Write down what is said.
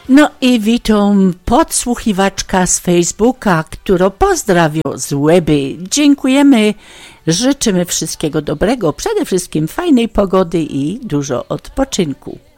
No i witam podsłuchiwaczka z Facebooka, która pozdrawia z Łeby. Dziękujemy, życzymy wszystkiego dobrego, przede wszystkim fajnej pogody i dużo odpoczynku.